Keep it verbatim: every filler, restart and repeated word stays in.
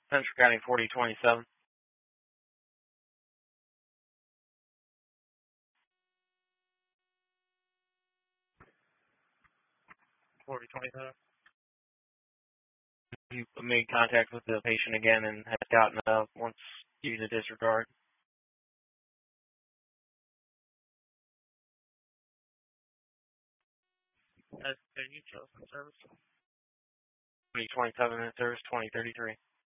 Central County forty twenty-seven. forty twenty-seven. You made contact with the patient again and had gotten up once due to disregard. That's you chose in service. twenty twenty-seven in service, twenty thirty-three.